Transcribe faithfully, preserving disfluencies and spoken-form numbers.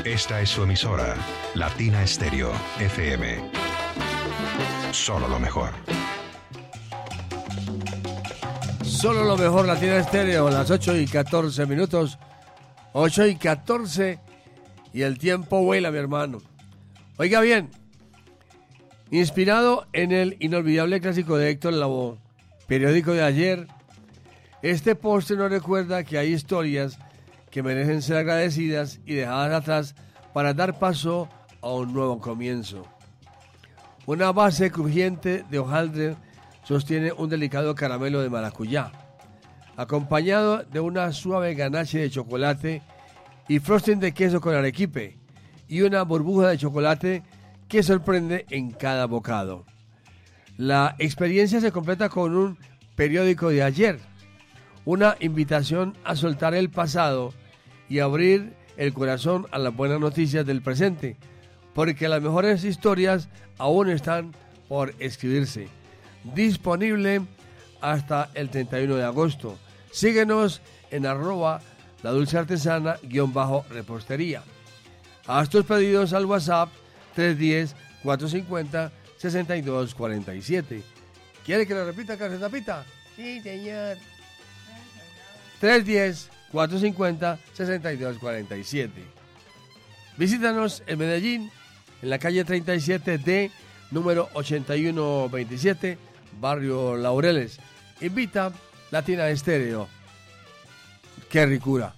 Esta es su emisora, Latina Estéreo, F M. Solo lo mejor. Solo lo mejor, Latina Estéreo, las ocho y catorce minutos. ocho y catorce y el tiempo vuela, mi hermano. Oiga bien, inspirado en el inolvidable clásico de Héctor Lavoe, periódico de ayer, este poste nos recuerda que hay historias que merecen ser agradecidas y dejadas atrás para dar paso a un nuevo comienzo. Una base crujiente de hojaldre sostiene un delicado caramelo de maracuyá, acompañado de una suave ganache de chocolate y frosting de queso con arequipe y una burbuja de chocolate que sorprende en cada bocado. La experiencia se completa con un periódico de ayer, una invitación a soltar el pasado y abrir el corazón a las buenas noticias del presente, porque las mejores historias aún están por escribirse. Disponible hasta el treinta y uno de agosto. Síguenos en arroba la dulce artesana guión bajo repostería. Haz tus pedidos al WhatsApp tres uno cero, cuatro cinco cero, seis dos cuatro siete. ¿Quiere que lo repita, Carretapita? Sí, señor. tres uno cero, cuatro cinco cero, seis dos cuatro siete. Visítanos en Medellín, en la calle treinta y siete D, número ochenta y uno veintisiete, barrio Laureles. Invita Latina Estéreo. ¡Qué ricura!